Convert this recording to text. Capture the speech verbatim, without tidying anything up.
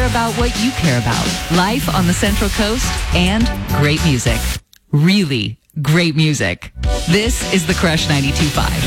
about what you care about. Life on the Central Coast and great music. Really great music. This is the Crush ninety-two point five.